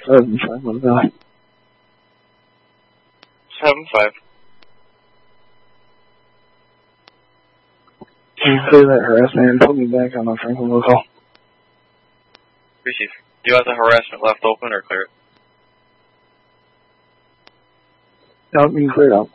7-5 Valley. 7-5. Can you clear that harassment and put me back on the Franklin local? Receive. Do you have the harassment left open or clear? No, you can clear it out.